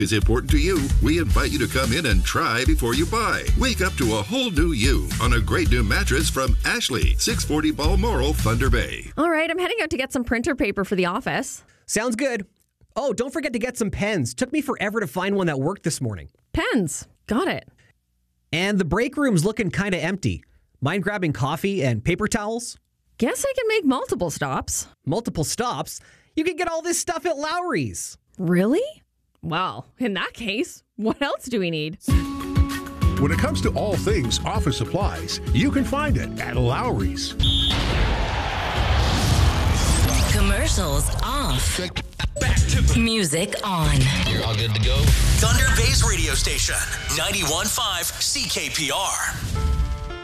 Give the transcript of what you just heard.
is important to you, we invite you to come in and try before you buy. Wake up to a whole new you on a great new mattress from Ashley, 640 Balmoral, Thunder Bay. All right, I'm heading out to get some printer paper for the office. Sounds good. Oh, don't forget to get some pens. Took me forever to find one that worked this morning. Pens. Got it. And the break room's looking kind of empty. Mind grabbing coffee and paper towels? Guess I can make multiple stops. Multiple stops? You can get all this stuff at Lowry's. Really? Well, in that case, what else do we need? When it comes to all things office supplies, you can find it at Lowry's. Commercials off. Back to Music on. You're all good to go. Thunder Bay's radio station, 91.5 CKPR.